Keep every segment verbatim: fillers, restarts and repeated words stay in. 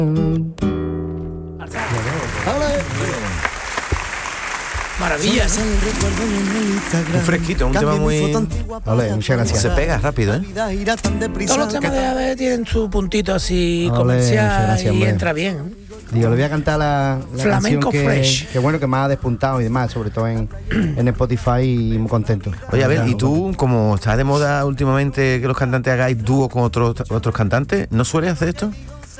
Maravilla, ¿eh? Un fresquito, un tema muy... Ole, muchas gracias. Se pega rápido, ¿eh? Todos los temas de A B tienen su puntito así Ole, comercial muchas gracias, y hombre. entra bien. Digo, le voy a cantar la, la Flamenco canción que, fresh. que bueno, que más ha despuntado y demás, sobre todo en, en Spotify, y muy contento. Oye, a ver, y tú, como está de moda últimamente que los cantantes hagáis dúo con otros otros cantantes, ¿no sueles hacer esto?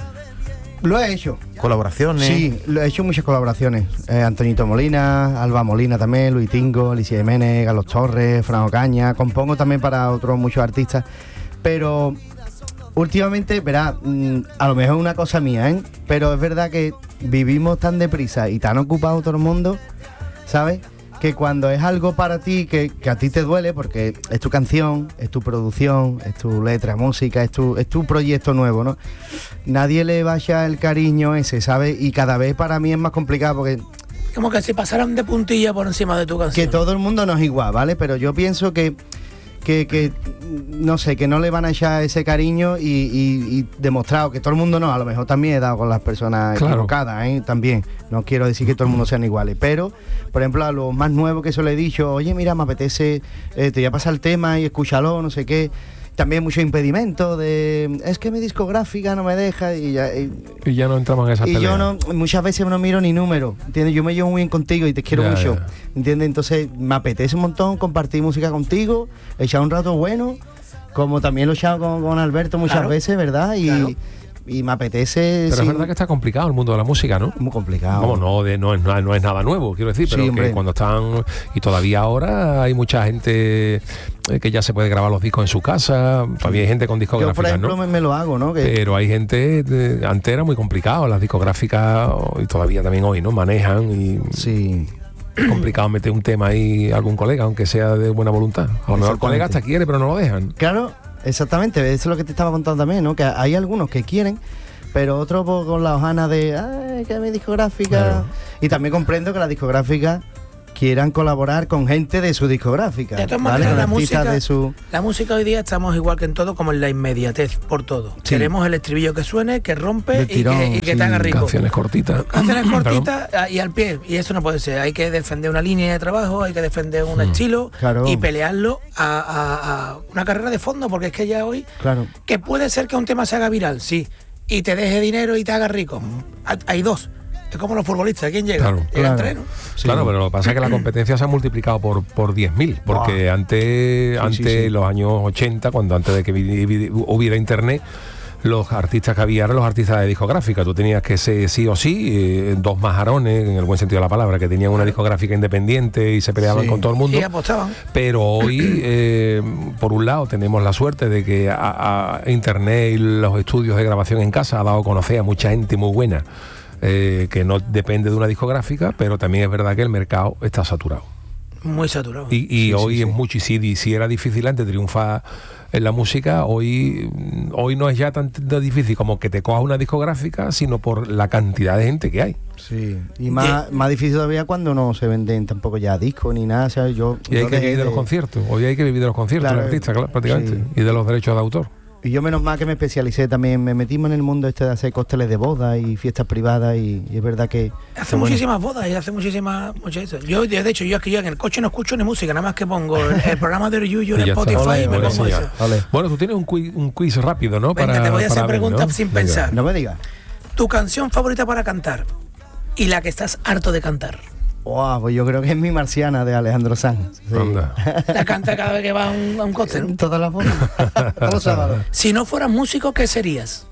Lo he hecho. ¿Colaboraciones? Sí, lo he hecho muchas colaboraciones. Eh, Antonito Molina, Alba Molina también, Luis Tingo, Alicia Jiménez, Carlos Torres, Fran Ocaña. Compongo también para otros muchos artistas. Pero últimamente, verá, mm, a lo mejor es una cosa mía, ¿eh? Pero es verdad que vivimos tan deprisa y tan ocupado todo el mundo, ¿sabes? Que cuando es algo para ti que, que a ti te duele, porque es tu canción, es tu producción, es tu letra, música, es tu, es tu proyecto nuevo, ¿no? Nadie le vaya el cariño ese, ¿sabes? Y cada vez para mí es más complicado porque... Como que si pasaran de puntilla por encima de tu canción. Que todo el mundo no es igual, ¿vale? Pero yo pienso que... Que, que no sé, que no le van a echar ese cariño y, y, y demostrado que todo el mundo no, a lo mejor también he dado con las personas Claro. equivocadas, ¿eh? También, no quiero decir que todo el mundo sean iguales, pero, por ejemplo, a los más nuevos que eso le he dicho, oye, mira, me apetece, eh, te voy a pasar el tema y escúchalo, no sé qué. También mucho impedimento de, es que mi discográfica no me deja y ya... Y, Y ya no entramos en esa y pelea. yo no, muchas veces no miro ni número, ¿entiendes? Yo me llevo muy bien contigo y te quiero Ya, mucho, ya. ¿entiendes? Entonces me apetece un montón compartir música contigo, echar un rato bueno, como también lo he echado con, con Alberto muchas Claro. veces, ¿verdad? Y, Claro. y me apetece... Pero sí, es verdad que está complicado el mundo de la música, ¿no? muy complicado. Vamos, no, de, no, es, na- no es nada nuevo, quiero decir, Sí, pero hombre. que cuando están... Y todavía ahora hay mucha gente eh, que ya se puede grabar los discos en su casa, todavía hay gente con Yo, por discográficas, ejemplo, ¿no? me, me lo hago, ¿no? Que, Pero hay gente, de, antes era muy complicado, las discográficas, y todavía también hoy, ¿no? Manejan y sí, es complicado meter un tema ahí a algún colega, aunque sea de buena voluntad. A lo mejor el colega hasta quiere, pero no lo dejan. claro, exactamente, eso es lo que te estaba contando también, ¿no? Que hay algunos que quieren, pero otros pues, con la hojana de, ay, que mi discográfica... Claro. Y también comprendo que las discográficas quieran colaborar con gente de su discográfica. De todas ¿vale? maneras, Con la artistas música, de su... la música hoy día estamos igual que en todo, como en la inmediatez por todo. Sí. Queremos el estribillo que suene, que rompe Del y tirón, que, y que sí. te haga rico. Canciones cortitas. Canciones Perdón. cortitas ah, y al pie, y eso no puede ser. Hay que defender una línea de trabajo, hay que defender un estilo Claro. y pelearlo a, a- a una carrera de fondo, porque es que ya hoy, Claro. que puede ser que un tema se haga viral, sí, y te deje dinero y te haga rico. Ha- Hay dos. Es como los futbolistas, ¿quién llega? Claro. Llega Claro. el tren. Sí. Claro, pero lo que pasa es que la competencia se ha multiplicado por, por diez mil, porque antes, Sí, antes sí, sí. los años ochenta, cuando antes de que vi- vi- hubiera internet, los artistas que había eran los artistas de discográfica. Tú tenías que ser sí o sí, eh, dos majarones, en el buen sentido de la palabra, que tenían una discográfica independiente y se peleaban Sí. con todo el mundo. Y apostaban. Pero hoy, eh, por un lado, tenemos la suerte de que a, a Internet y los estudios de grabación en casa ha dado a conocer a mucha gente muy buena, eh, que no depende de una discográfica, pero también es verdad que el mercado está saturado. Muy saturado. Y, y Sí, hoy sí, es sí. mucho, y si, si era difícil antes triunfar en la música, hoy, hoy no es ya tan difícil como que te cojas una discográfica, sino por la cantidad de gente que hay. Sí, y más, más difícil todavía cuando no se venden tampoco ya discos ni nada, ¿sabes? Yo, Y hay yo que dejé vivir de los de- conciertos. Hoy hay que vivir de los conciertos, Claro, el artista, claro, prácticamente, sí. y de los derechos de autor. Y yo menos mal que me especialicé también, me metimos en el mundo este de hacer cócteles de boda y fiestas privadas y, y es verdad que... Hace que bueno. muchísimas bodas y hace muchísimas muchas eso. Yo de hecho yo es que yo en el coche no escucho ni música, nada más que pongo el, el programa de Yuyu en Y ya está. Spotify Ole, y me ole, pongo sí, eso. ya. Ole. Bueno, tú tienes un quiz, un quiz rápido, ¿no? Venga, te voy a hacer para ver, preguntas ¿no? sin Venga. pensar. No me digas. Tu canción favorita para cantar y la que estás harto de cantar. Wow, pues yo creo que es Mi Marciana de Alejandro Sanz. Sí. Anda. La canta cada vez que va a un, a un cóctel. En todas las bodas. Todos los sábados. Si no fueras músico, ¿qué serías?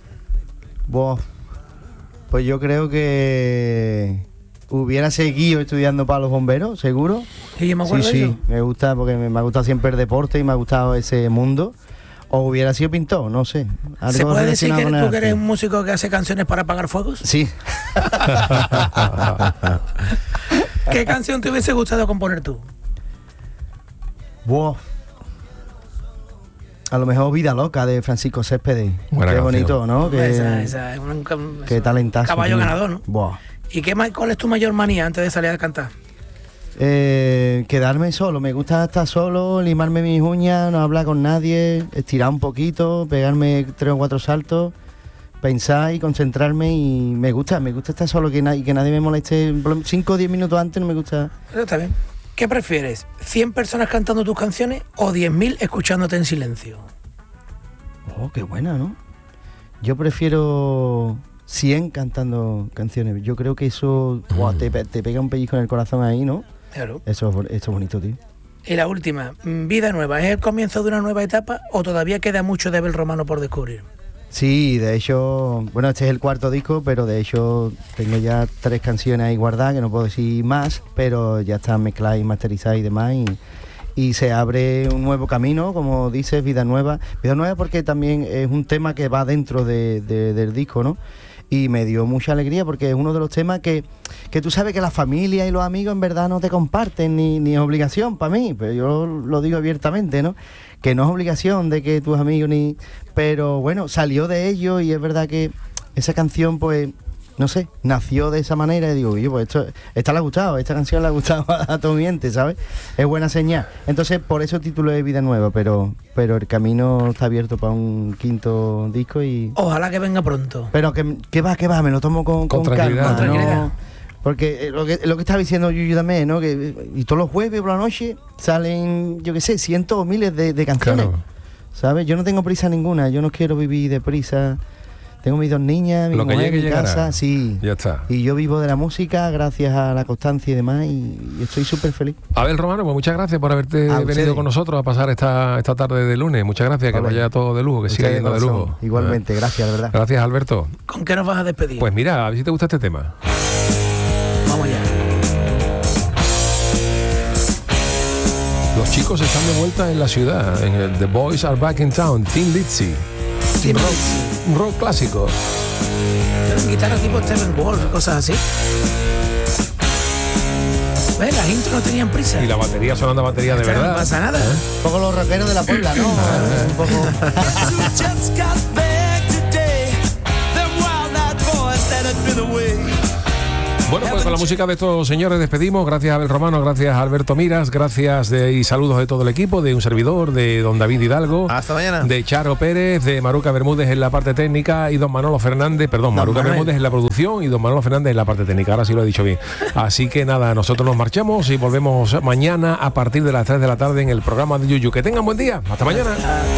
Buah. Pues yo creo que hubiera seguido estudiando para los bomberos, seguro. Sí, yo me Sí, acuerdo de sí, eso. me gusta porque me, me ha gustado siempre el deporte y me ha gustado ese mundo. O hubiera sido pintor, no sé. Algo ¿Se puede decir que relacionado con el tú que eres arte. un músico que hace canciones para apagar fuegos? Sí. ¿Qué canción te hubiese gustado componer tú? Buah. A lo mejor Vida Loca de Francisco Céspedes. Buena Qué canción. bonito, ¿no? Qué, Esa, esa, es un, un- qué es un talentazo. Caballo tío. ganador, ¿no? Buah. ¿Y qué más, cuál es tu mayor manía antes de salir a cantar? Eh, quedarme solo, me gusta estar solo, limarme mis uñas, no hablar con nadie, estirar un poquito, pegarme tres o cuatro saltos pensar y concentrarme y me gusta, me gusta estar solo, que, na- y que nadie me moleste. cinco o diez minutos antes no me gusta. Eso está bien. ¿Qué prefieres? ¿cien personas cantando tus canciones o diez mil escuchándote en silencio? Oh, qué buena, ¿no? Yo prefiero cien cantando canciones. Yo creo que eso mm. wow, te, te pega un pellizco en el corazón ahí, ¿no? Claro. Eso, eso es bonito, tío. Y la última, vida nueva, ¿es el comienzo de una nueva etapa o todavía queda mucho de Abel Romano por descubrir? Sí, de hecho, bueno, este es el cuarto disco, pero de hecho tengo ya tres canciones ahí guardadas, que no puedo decir más, pero ya están mezcladas y masterizadas y demás, y, y se abre un nuevo camino, como dices, vida nueva. Vida nueva porque también es un tema que va dentro de, de, del disco, ¿no? Y me dio mucha alegría porque es uno de los temas que, que tú sabes que la familia y los amigos en verdad no te comparten, ni, ni es obligación para mí, pero yo lo digo abiertamente, ¿no? Que no es obligación de que tus amigos ni... Pero bueno, salió de ello y es verdad que esa canción, pues, no sé, nació de esa manera y digo, oye, pues esto, esta le ha gustado, esta canción le ha gustado a, a todo mi ente, ¿sabes? Es buena señal. Entonces, por eso el título es Vida Nueva, pero, pero el camino está abierto para un quinto disco y... Ojalá que venga pronto. Pero que, que va, que va, me lo tomo con, con, con tranquilidad. calma, Con tranquilidad. ¿no? Porque eh, lo que, lo que estaba diciendo Yuyu también, ¿no? Que, y todos los jueves por la noche salen, yo qué sé, cientos o miles de, de canciones. Claro. ¿Sabes? Yo no tengo prisa ninguna, yo no quiero vivir de prisa. Tengo mis dos niñas, mi Lo que mujer, llegue, mi llegará. casa, sí. Ya está. Y yo vivo de la música gracias a la constancia y demás, y, y estoy súper feliz. Abel Romano, pues muchas gracias por haberte A venido ustedes. con nosotros a pasar esta, esta tarde de lunes. Muchas gracias, que Vale. vaya todo de lujo, que siga Ustedes yendo de son, lujo. Igualmente, gracias, de verdad. Gracias, Alberto. ¿Con qué nos vas a despedir? Pues mira, a ver si te gusta este tema. Vamos allá. Los chicos están de vuelta en la ciudad, en el The Boys Are Back in Town, Thin Lizzy. Sí, rock, un rock clásico. guitarra tipo Steppenwolf, cosas así. ¿Ves? Las intros no tenían prisa. Y la batería sonando batería de Esta verdad. No pasa nada. ¿Eh? Un poco los rockeros de la Puebla, ¿no? Un poco... Bueno, pues con la música de estos señores despedimos. Gracias a Abel Romano, gracias a Alberto Miras, gracias de, y saludos de todo el equipo, de un servidor, de don David Hidalgo. Hasta mañana. De Charo Pérez, de Maruca Bermúdez en la parte técnica y don Manolo Fernández, perdón, Don Maruca Manuel. Bermúdez en la producción y don Manolo Fernández en la parte técnica. Ahora sí lo he dicho bien. Así que nada, nosotros nos marchamos y volvemos mañana a partir de las tres de la tarde en el programa de Yuyu. Que tengan buen día. Hasta mañana.